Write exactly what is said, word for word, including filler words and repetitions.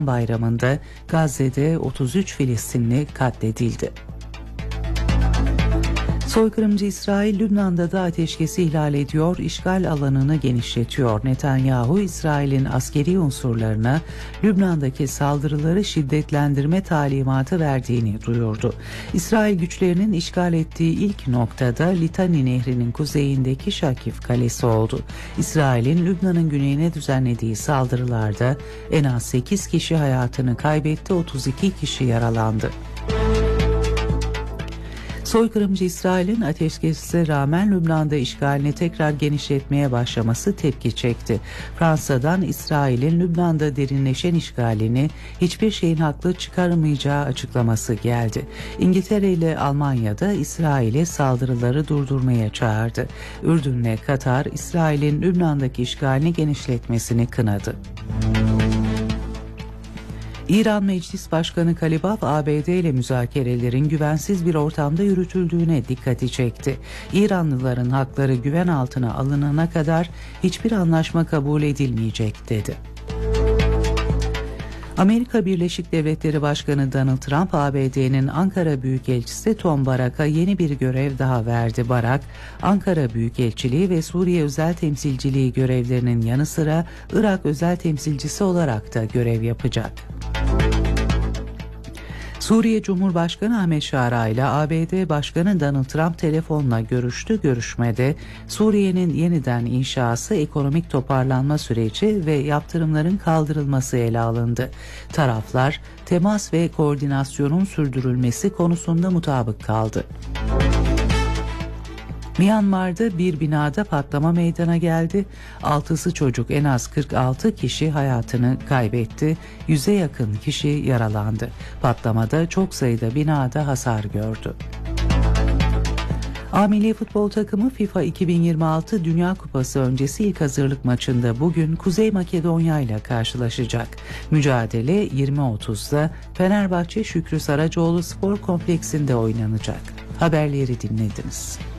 Bayramı'nda Gazze'de otuz üç Filistinli katledildi. Soykırımcı İsrail, Lübnan'da da ateşkesi ihlal ediyor, işgal alanını genişletiyor. Netanyahu, İsrail'in askeri unsurlarına Lübnan'daki saldırıları şiddetlendirme talimatı verdiğini duyurdu. İsrail güçlerinin işgal ettiği ilk noktada Litani Nehri'nin kuzeyindeki Şakif Kalesi oldu. İsrail'in Lübnan'ın güneyine düzenlediği saldırılarda en az sekiz kişi hayatını kaybetti, otuz iki kişi yaralandı. Soykırımcı İsrail'in ateşkese rağmen Lübnan'da işgalini tekrar genişletmeye başlaması tepki çekti. Fransa'dan İsrail'in Lübnan'da derinleşen işgalini hiçbir şeyin haklı çıkarmayacağı açıklaması geldi. İngiltere ile Almanya da İsrail'e saldırıları durdurmaya çağırdı. Ürdün'le Katar, İsrail'in Lübnan'daki işgalini genişletmesini kınadı. İran Meclis Başkanı Kalibaf, A B D ile müzakerelerin güvensiz bir ortamda yürütüldüğüne dikkati çekti. İranlıların hakları güven altına alınana kadar hiçbir anlaşma kabul edilmeyecek dedi. Amerika Birleşik Devletleri Başkanı Donald Trump, A B D'nin Ankara Büyükelçisi Tom Barak'a yeni bir görev daha verdi. Barak, Ankara Büyükelçiliği ve Suriye Özel Temsilciliği görevlerinin yanı sıra Irak Özel Temsilcisi olarak da görev yapacak. Suriye Cumhurbaşkanı Ahmet Şara ile A B D Başkanı Donald Trump telefonla görüştü. Görüşmede Suriye'nin yeniden inşası, ekonomik toparlanma süreci ve yaptırımların kaldırılması ele alındı. Taraflar temas ve koordinasyonun sürdürülmesi konusunda mutabık kaldı. Myanmar'da bir binada patlama meydana geldi. Altısı çocuk, en az kırk altı kişi hayatını kaybetti. Yüze yakın kişi yaralandı. Patlamada çok sayıda binada hasar gördü. A Milli Futbol takımı FIFA iki bin yirmi altı Dünya Kupası öncesi ilk hazırlık maçında bugün Kuzey Makedonya ile karşılaşacak. Mücadele yirmi otuzda Fenerbahçe Şükrü Saracoğlu Spor Kompleksinde oynanacak. Haberleri dinlediniz.